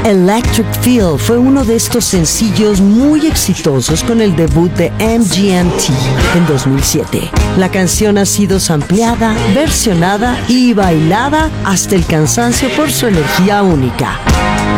Electric Feel fue uno de estos sencillos muy exitosos con el debut de MGMT en 2007. La canción ha sido sampleada, versionada y bailada hasta el cansancio por su energía única.